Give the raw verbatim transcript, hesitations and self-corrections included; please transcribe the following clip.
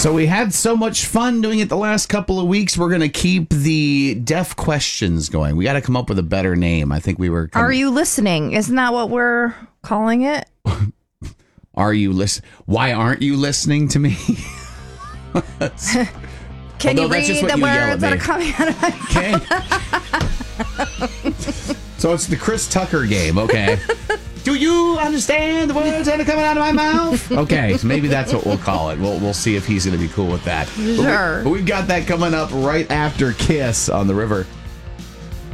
So we had so much fun doing it the last couple of weeks. We're going to keep the deaf questions going. We got to come up with a better name. I think we were... Are you listening? Isn't that what we're calling it? Are you listen? Why aren't you listening to me? Can you read the you words that are coming out of my Okay. So it's the Chris Tucker game, okay. Do you understand the words that are coming out of my mouth? Okay, so maybe that's what we'll call it. We'll we'll see if he's going to be cool with that. Sure. But, we, but we've got that coming up right after Kiss on the River.